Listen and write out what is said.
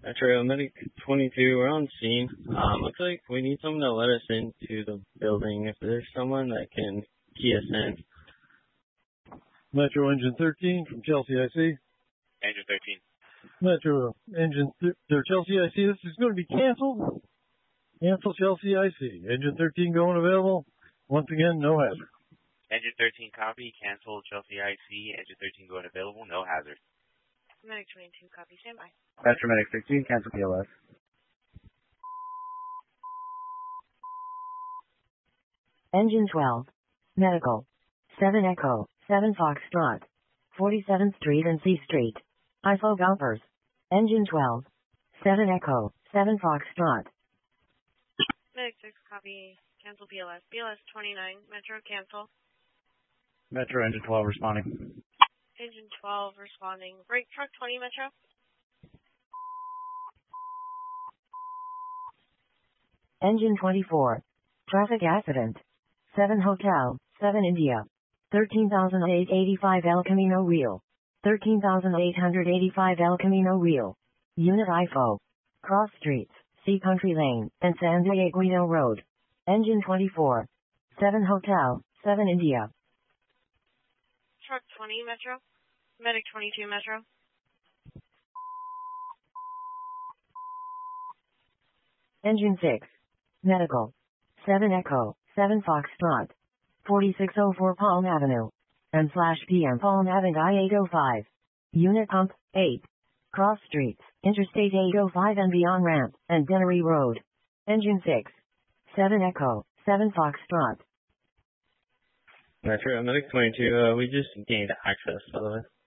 Metro Medic 22, we're on scene. Looks like we need someone to let us into the building. If there's someone that can key us in. Metro Engine 13 from Chelsea IC. Engine 13. Metro Engine Chelsea IC, this is going to be canceled. Cancel Chelsea IC. Engine 13 going available. Once again, no hazard. Engine 13 copy, cancel Chelsea IC. Engine 13 going available, no hazard. Medic 22 copy, standby. Metro Medic 16, cancel PLS. Engine 12. Medical. 7 Echo, 7 Foxtrot. 47th Street and C Street. IFO Golfers. Engine 12. 7 Echo, 7 Foxtrot. Medic 6 copy, cancel BLS. BLS 29, Metro cancel. Metro Engine 12 responding. Engine 12 responding. Brake truck 20, Metro. Engine 24. Traffic accident. 7 Hotel, 7 India. 13,885 El Camino Real. 13,885 El Camino Real. Unit IFO. Cross Streets, Sea Country Lane, and San Diego Road. Engine 24. 7 Hotel, 7 India. Truck 20, Metro. Medic 22, Metro. Engine 6. Medical. 7 Echo, 7 Foxtrot. 4604 Palm Avenue. M/PM Palm Avenue I-805. Unit Pump, 8. Cross Streets, Interstate 805 and beyond ramp, and Dennery Road. Engine 6. 7 Echo, 7 Foxtrot. Metro Medic 22, we just gained access, by the way.